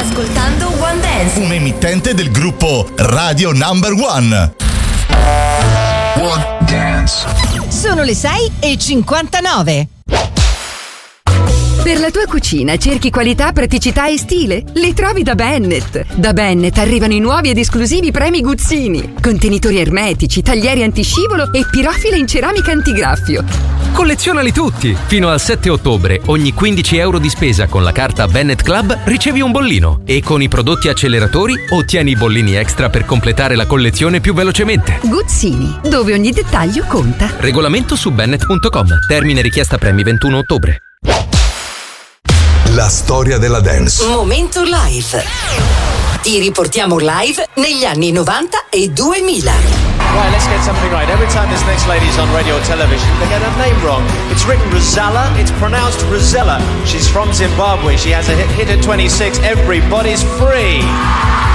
ascoltando One Dance, un emittente del gruppo Radio Number One. One Dance. Sono le 6:59. Per la tua cucina cerchi qualità, praticità e stile? Li trovi da Bennett. Da Bennett arrivano i nuovi ed esclusivi premi Guzzini. Contenitori ermetici, taglieri antiscivolo e pirofile in ceramica antigraffio. Collezionali tutti! Fino al 7 ottobre, ogni 15 euro di spesa con la carta Bennett Club ricevi un bollino. E con i prodotti acceleratori ottieni i bollini extra per completare la collezione più velocemente. Guzzini, dove ogni dettaglio conta. Regolamento su bennett.com. Termine richiesta premi 21 ottobre. La storia della dance. Momento live. Ti riportiamo live negli anni 90 e 2000. Right, let's get something right. Every time this next lady's on radio or television, they get her name wrong. It's written Rosella, it's pronounced Rosella. She's from Zimbabwe. She has a hit at 26. Everybody's free.